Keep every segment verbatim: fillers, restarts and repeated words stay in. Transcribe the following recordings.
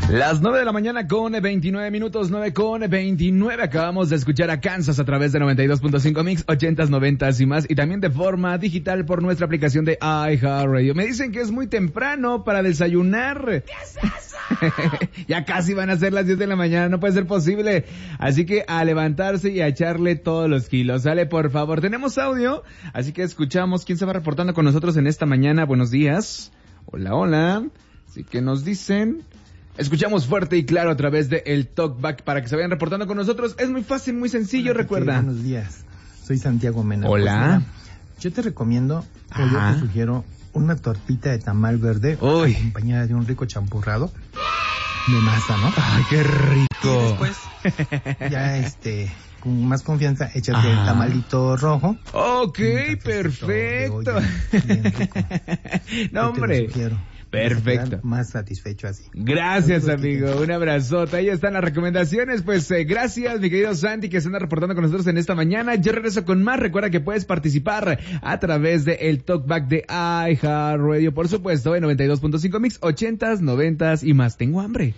Las nueve de la mañana con veintinueve minutos, nueve con veintinueve. Acabamos de escuchar a Kansas a través de noventa y dos punto cinco Mix, ochentas, noventas y más, y también de forma digital por nuestra aplicación de iHeartRadio. Me dicen que es muy temprano para desayunar. ¿Qué es eso? Ya casi van a ser las diez de la mañana, no puede ser posible. Así que a levantarse y a echarle todos los kilos. Sale, por favor. Tenemos audio, así que escuchamos quién se va reportando con nosotros en esta mañana. Buenos días. Hola, hola. Así que nos dicen... Escuchamos fuerte y claro a través de el Talkback para que se vayan reportando con nosotros. Es muy fácil, muy sencillo, Hola, recuerda. Buenos días, soy Santiago Mena. Hola. Pues, yo te recomiendo, o yo te sugiero, una tortita de tamal verde Uy. acompañada de un rico champurrado de masa, ¿no? ¡Ay, qué rico! Y después, ya este... con más confianza, échate el tamalito rojo. Ok, perfecto. Olla, bien rico. No, hombre. Perfecto. Más satisfecho así. Gracias, amigo. Un abrazote. Ahí están las recomendaciones. Pues eh, gracias, mi querido Santi, que se anda reportando con nosotros en esta mañana. Yo regreso con más. Recuerda que puedes participar a través de el Talkback de iHeartRadio, por supuesto, en noventa y dos punto cinco Mix, ochentas, noventas y más. Tengo hambre.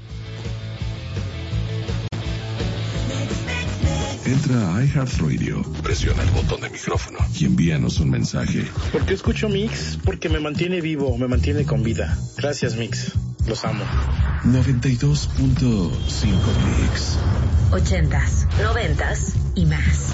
Entra a iHeartRadio, presiona el botón de micrófono y envíanos un mensaje. ¿Por qué escucho Mix? Porque me mantiene vivo, me mantiene con vida. Gracias, Mix. Los amo. noventa y dos punto cinco Mix. Ochentas, noventas y más.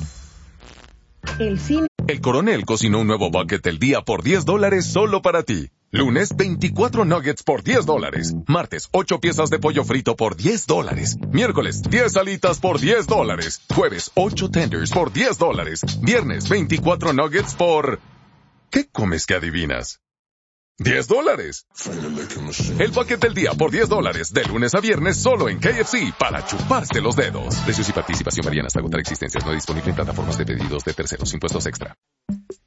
El cine. El Coronel cocinó un nuevo bucket del día por diez dólares solo para ti. Lunes, veinticuatro nuggets por diez dólares. Martes, ocho piezas de pollo frito por diez dólares. Miércoles, diez alitas por diez dólares. Jueves, ocho tenders por diez dólares. Viernes, veinticuatro nuggets por... ¿Qué comes que adivinas? diez dólares. El bucket del día por diez dólares. De lunes a viernes solo en K F C para chuparse los dedos. Precios y participación varían hasta agotar existencias. No disponible en plataformas de pedidos de terceros. Impuestos extra.